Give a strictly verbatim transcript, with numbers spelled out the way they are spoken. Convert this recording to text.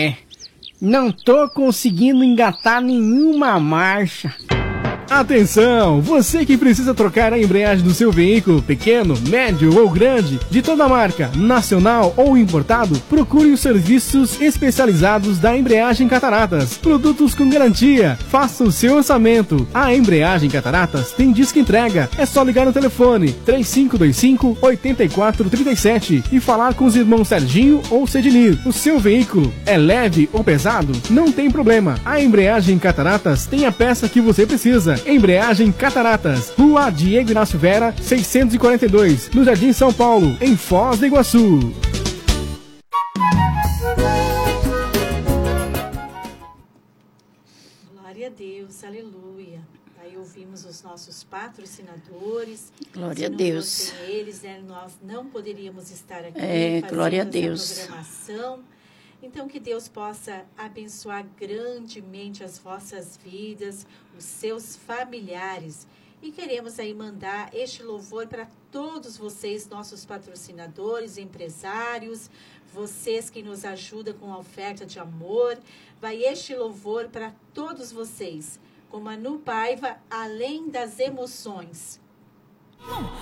Não tô conseguindo engatar nenhuma marcha. Atenção! Você que precisa trocar a embreagem do seu veículo, pequeno, médio ou grande, de toda marca, nacional ou importado, procure os serviços especializados da Embreagem Cataratas. Produtos com garantia. Faça o seu orçamento. A Embreagem Cataratas tem disco entrega. É só ligar no telefone três cinco dois cinco, oito quatro três sete e falar com os irmãos Serginho ou Cedinir. O seu veículo é leve ou pesado? Não tem problema. A Embreagem Cataratas tem a peça que você precisa. Embreagem Cataratas, Rua Diego Inácio Vera, seiscentos e quarenta e dois, no Jardim São Paulo, em Foz do Iguaçu. Glória a Deus, aleluia. Aí ouvimos os nossos patrocinadores. Glória a Deus. Sem eles, né, nós não poderíamos estar aqui é, fazendo glória a essa Deus. programação. Então, que Deus possa abençoar grandemente as vossas vidas, os seus familiares. E queremos aí mandar este louvor para todos vocês, nossos patrocinadores, empresários, vocês que nos ajudam com a oferta de amor. Vai este louvor para todos vocês, com Manu Paiva, Além das Emoções.